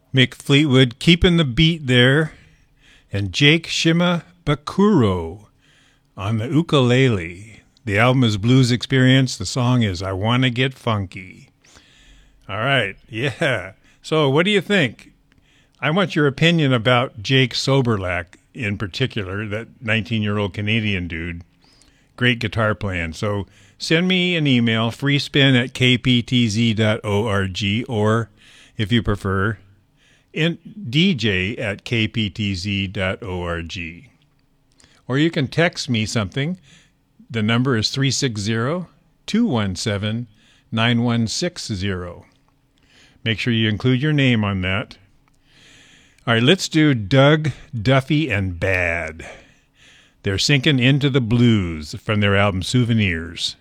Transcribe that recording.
Mick Fleetwood keeping the beat there, and Jake Shimabukuro on the ukulele. The album is Blues Experience. The song is I Wanna Get Funky. All right, yeah. So what do you think? I want your opinion about Jake Soberlack in particular, that 19-year-old Canadian dude. Great guitar playing. So send me an email, freespin@kptz.org, or if you prefer, dj@kptz.org. Or you can text me something. The number is 360-217-9160. Make sure you include your name on that. All right, let's do Doug, Duffy, and Bad. They're sinking into the blues from their album Souvenirs.